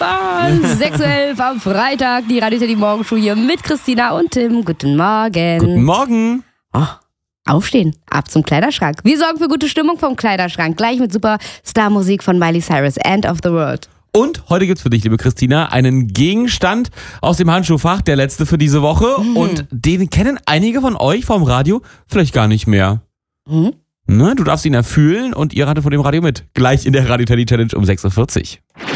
Spaß. 6:11 am Freitag, die Radio Teddy Morgenshow hier mit Christina und Tim. Guten Morgen. Guten Morgen. Oh, aufstehen, ab zum Kleiderschrank. Wir sorgen für gute Stimmung vom Kleiderschrank. Gleich mit super Star-Musik von Miley Cyrus, End of the World. Und heute gibt's für dich, liebe Christina, einen Gegenstand aus dem Handschuhfach, der letzte für diese Woche. Und den kennen einige von euch vom Radio vielleicht gar nicht mehr. Ne, du darfst ihn erfühlen und ihr ratet vor dem Radio mit. Gleich in der Radio Teddy Challenge um 6:40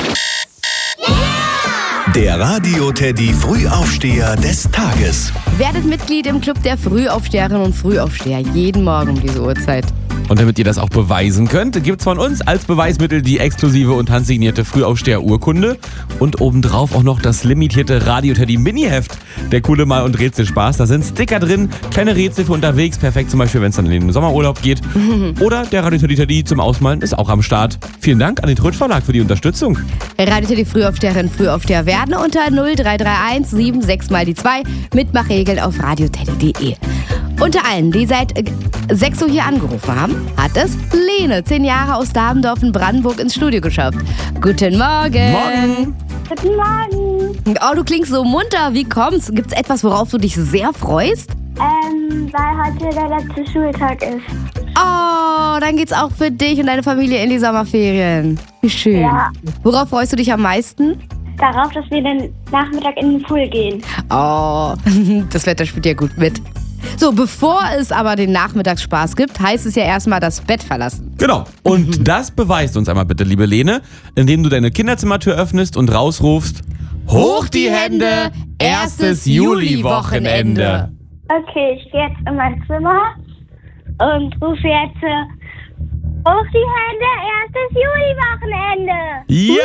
Uhr. Der Radio Teddy Frühaufsteher des Tages. Werdet Mitglied im Club der Frühaufsteherinnen und Frühaufsteher. Jeden Morgen um diese Uhrzeit. Und damit ihr das auch beweisen könnt, gibt's von uns als Beweismittel die exklusive und handsignierte Frühaufsteher-Urkunde und obendrauf auch noch das limitierte Radio Teddy Mini-Heft. Der coole Mal- und Rätselspaß. Da sind Sticker drin, kleine Rätsel für unterwegs, perfekt zum Beispiel, wenn es dann in den Sommerurlaub geht. Oder der Radio Teddy zum Ausmalen ist auch am Start. Vielen Dank an den Trutsch Verlag für die Unterstützung. Radio Teddy Frühaufsteherinnen und Frühaufsteher werden unter 0331 76 mal die 2 Mitmachregeln auf radioteddy.de. Unter allen, die seit 6 Uhr hier angerufen haben, hat es Lene, 10 Jahre aus Dabendorf in Brandenburg, ins Studio geschafft. Guten Morgen. Morgen. Guten Morgen. Oh, du klingst so munter. Wie kommt's? Gibt's etwas, worauf du dich sehr freust? Weil heute der letzte Schultag ist. Oh, dann geht's auch für dich und deine Familie in die Sommerferien. Wie schön. Ja. Worauf freust du dich am meisten? Darauf, dass wir den Nachmittag in den Pool gehen. Oh, das Wetter spielt ja gut mit. So, bevor es aber den Nachmittagsspaß gibt, heißt es ja erstmal das Bett verlassen. Genau. Und das beweist uns einmal bitte, liebe Lene, indem du deine Kinderzimmertür öffnest und rausrufst: Hoch die Hände, erstes Juli-Wochenende. Okay, ich gehe jetzt in mein Zimmer und rufe jetzt hoch die Hände, erstes Juli-Wochenende.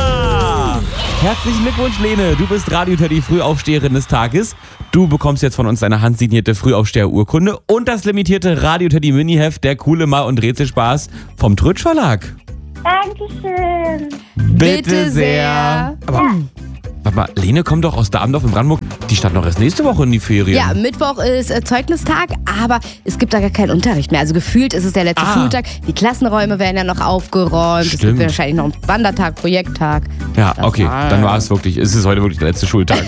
Ja! Herzlichen Glückwunsch, Lene. Du bist Radio Teddy Frühaufsteherin des Tages. Du bekommst jetzt von uns deine handsignierte Frühaufsteher-Urkunde und das limitierte Radio Teddy Mini-Heft, der coole Mal- und Rätselspaß vom Trutsch Verlag. Dankeschön. Bitte sehr. Aber warte mal, Lene kommt doch aus Dabendorf in Brandenburg. Die startet noch erst nächste Woche in die Ferien. Ja, Mittwoch ist Zeugnistag, aber es gibt da gar keinen Unterricht mehr. Also gefühlt ist es der letzte Schultag. Die Klassenräume werden ja noch aufgeräumt. Es gibt wahrscheinlich noch einen Wandertag, Projekttag. Ja, okay, dann war es wirklich. Es ist heute wirklich der letzte Schultag.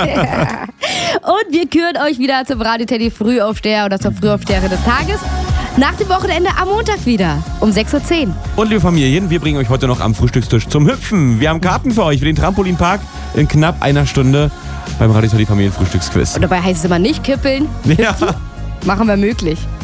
Und wir küren euch wieder zum Radio Teddy Frühaufsteher oder zur Frühaufsteherin des Tages. Nach dem Wochenende am Montag wieder um 6:10 Uhr. Und liebe Familien, wir bringen euch heute noch am Frühstückstisch zum Hüpfen. Wir haben Karten für euch für den Trampolinpark in knapp einer Stunde beim Radio Teddy Familienfrühstücksquiz. Und dabei heißt es immer nicht kippeln. Ja. Machen wir möglich.